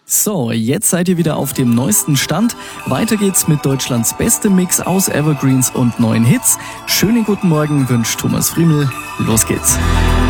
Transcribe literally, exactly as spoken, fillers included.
So, jetzt seid ihr wieder auf dem neuesten Stand. Weiter geht's mit Deutschlands bestem Mix aus Evergreens und neuen Hits. Schönen guten Morgen wünscht Thomas Friemel. Los geht's.